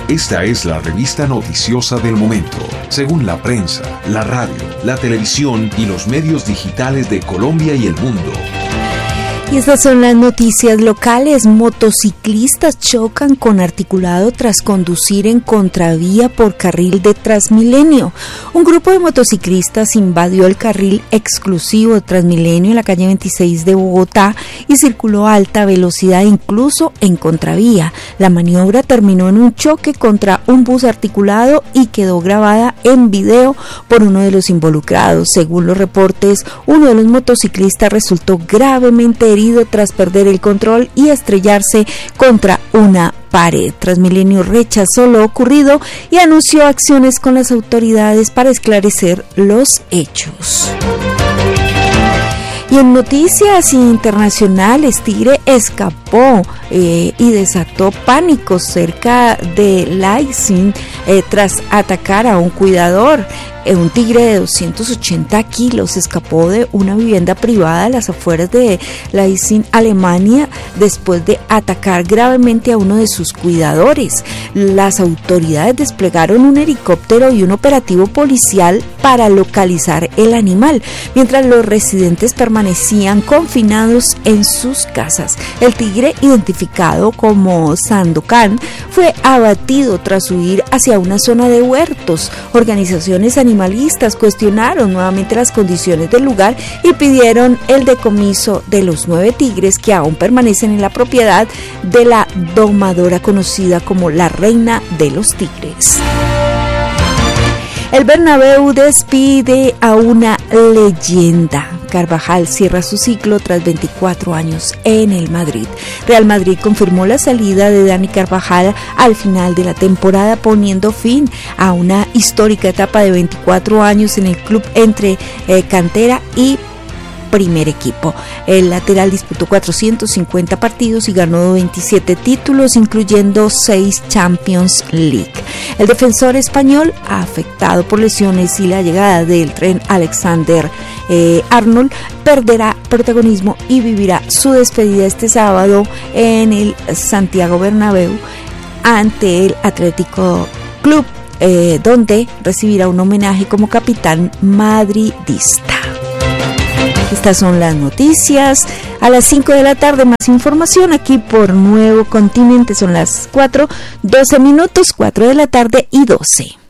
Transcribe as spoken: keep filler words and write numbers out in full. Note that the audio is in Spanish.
Esta es la revista noticiosa del momento, según la prensa, la radio, la televisión y los medios digitales de Colombia y el mundo. Y estas son las noticias locales. Motociclistas chocan con articulado tras conducir en contravía por carril de Transmilenio. Un grupo de motociclistas invadió el carril exclusivo de Transmilenio en la calle veintiséis de Bogotá y circuló a alta velocidad, incluso en contravía. La maniobra terminó en un choque contra un bus articulado y quedó grabada en video por uno de los involucrados. Según los reportes, uno de los motociclistas resultó gravemente herido tras perder el control y estrellarse contra una pared. Transmilenio rechazó lo ocurrido y anunció acciones con las autoridades para esclarecer los hechos. Y en noticias internacionales, tigre escapó eh, y desató pánico cerca de Leipzig eh, tras atacar a un cuidador. Un tigre de doscientos ochenta kilos escapó de una vivienda privada a las afueras de Leipzig, Alemania, después de atacar gravemente a uno de sus cuidadores. Las autoridades desplegaron un helicóptero y un operativo policial para localizar el animal, mientras los residentes permanecían confinados en sus casas. El tigre, identificado como Sandokan, fue abatido tras huir hacia una zona de huertos. Organizaciones animales Animalistas cuestionaron nuevamente las condiciones del lugar y pidieron el decomiso de los nueve tigres que aún permanecen en la propiedad de la domadora conocida como la Reina de los Tigres. El Bernabéu despide a una leyenda. Carvajal cierra su ciclo tras veinticuatro años en el Madrid. Real Madrid confirmó la salida de Dani Carvajal al final de la temporada, poniendo fin a una histórica etapa de veinticuatro años en el club entre eh, cantera y primer equipo. El lateral disputó cuatrocientos cincuenta partidos y ganó veintisiete títulos, incluyendo seis Champions League. El defensor español, afectado por lesiones y la llegada del tren Alexander eh, Arnold, perderá protagonismo y vivirá su despedida este sábado en el Santiago Bernabéu ante el Atlético Club, eh, donde recibirá un homenaje como capitán madridista. Estas son las noticias. A las cinco de la tarde, más información aquí por Nuevo Continente. Son las cuatro, doce minutos, cuatro de la tarde y doce.